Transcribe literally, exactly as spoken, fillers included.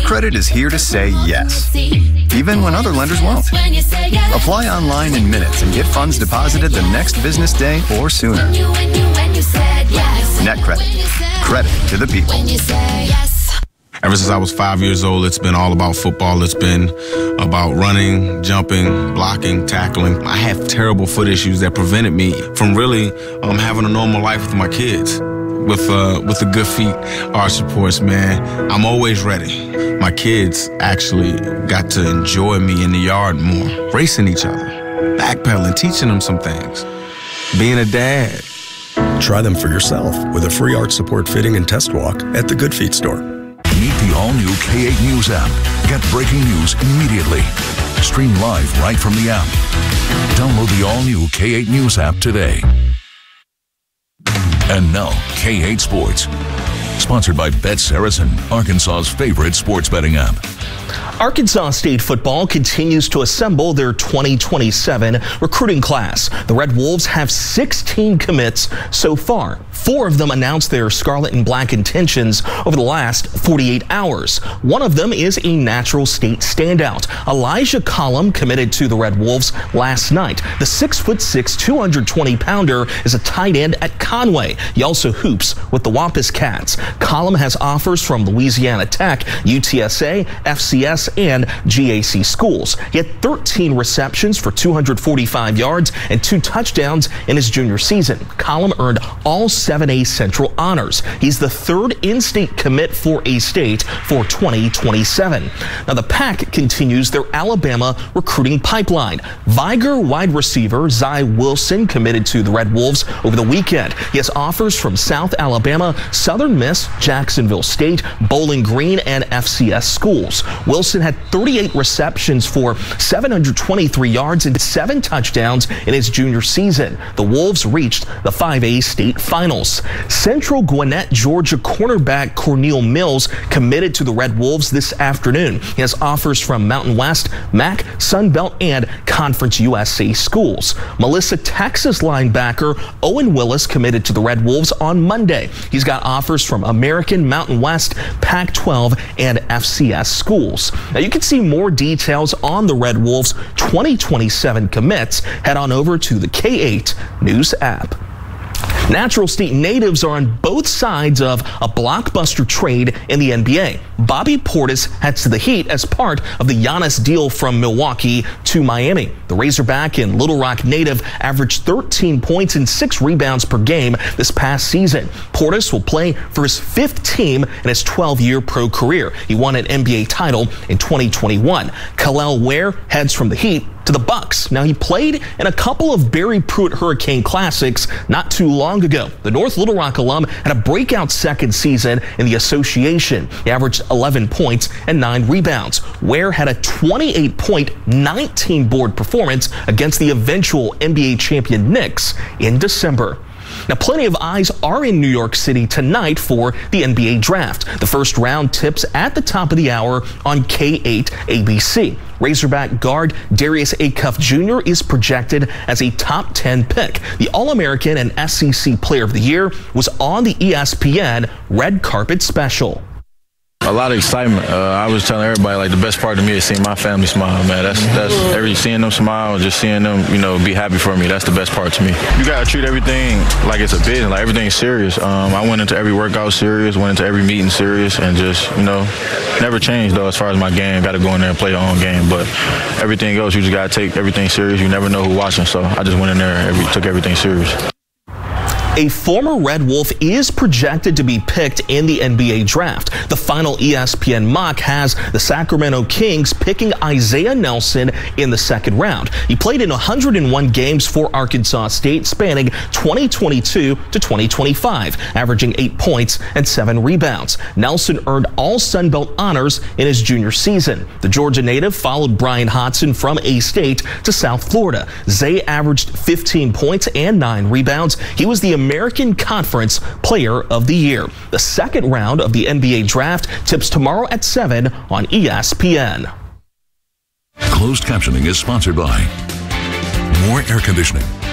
NetCredit is here to say yes, even when other lenders won't. Apply online in minutes and get funds deposited the next business day or sooner. NetCredit. Credit to the people. Ever since I was five years old, it's been all about football. It's been about running, jumping, blocking, tackling. I have terrible foot issues that prevented me from really um, having a normal life with my kids. With uh, with the Good Feet Arch Supports, man, I'm always ready. My kids actually got to enjoy me in the yard more, racing each other, backpedaling, teaching them some things, being a dad. Try them for yourself with a free arch support fitting and test walk at the Good Feet store. Meet the all-new K eight News app. Get breaking news immediately. Stream live right from the app. Download the all-new K eight News app today. And now, K eight Sports. Sponsored by Bet Saracen, Arkansas's favorite sports betting app. Arkansas State football continues to assemble their twenty twenty-seven recruiting class. The Red Wolves have sixteen commits so far. Four of them announced their scarlet and black intentions over the last forty-eight hours. One of them is a Natural State standout. Elijah Collum committed to the Red Wolves last night. The six foot six, two hundred twenty pounder is a tight end at Conway. He also hoops with the Wampus Cats. Collum has offers from Louisiana Tech, U T S A, F C S, and G A C schools. He had thirteen receptions for two hundred forty-five yards and two touchdowns in his junior season. Collum earned all seven A Central honors. He's the third in-state commit for A-State for twenty twenty-seven. Now the Pack continues their Alabama recruiting pipeline. Viger wide receiver Zy Wilson committed to the Red Wolves over the weekend. He has offers from South Alabama, Southern Miss, Jacksonville State, Bowling Green, and F C S schools. Wilson had thirty-eight receptions for seven hundred twenty-three yards and seven touchdowns in his junior season. The Wolves reached the five A state finals. Central Gwinnett, Georgia cornerback Cornel Mills committed to the Red Wolves this afternoon. He has offers from Mountain West, M A C, Sunbelt, and Conference U S A schools. Melissa, Texas linebacker Owen Willis committed to the Red Wolves on Monday. He's got offers from American, Mountain West, Pac twelve, and F C S schools. Now you can see more details on the Red Wolves twenty twenty-seven commits. Head on over to the K eight News app. Natural State natives are on both sides of a blockbuster trade in the N B A. Bobby Portis heads to the Heat as part of the Giannis deal from Milwaukee to Miami. The Razorback and Little Rock native averaged thirteen points and six rebounds per game this past season. Portis will play for his fifth team in his twelve-year pro career. He won an N B A title in twenty twenty-one. Khalil Ware heads from the Heat to the Bucks. Now he played in a couple of Barry Pruitt Hurricane Classics not too long ago. The North Little Rock alum had a breakout second season in the association. He averaged eleven points and nine rebounds. Ware had a twenty-eight point, nineteen board performance against the eventual N B A champion Knicks in December. Now, plenty of eyes are in New York City tonight for the N B A draft. The first round tips at the top of the hour on K eight A B C. Razorback guard Darius Acuff Junior is projected as a top ten pick. The All-American and S E C Player of the Year was on the E S P N Red Carpet Special. A lot of excitement. Uh, I was telling everybody, like, the best part of me is seeing my family smile, man. That's that's every seeing them smile, just seeing them, you know, be happy for me. That's the best part to me. You gotta treat everything like it's a business, like everything's serious. Um, I went into every workout serious, went into every meeting serious, and just, you know, never changed though as far as my game. Got to go in there and play your own game, but everything else, you just gotta take everything serious. You never know who's watching, so I just went in there and every, took everything serious. A former Red Wolf is projected to be picked in the N B A draft. The final E S P N mock has the Sacramento Kings picking Isaiah Nelson in the second round. He played in one hundred one games for Arkansas State, spanning twenty twenty-two to twenty twenty-five, averaging eight points and seven rebounds. Nelson earned all Sun Belt honors in his junior season. The Georgia native followed Brian Hodson from A-State to South Florida. Zay averaged fifteen points and nine rebounds. He was the American Conference Player of the Year. The second round of the N B A draft tips tomorrow at seven on E S P N. Closed captioning is sponsored by More Air Conditioning,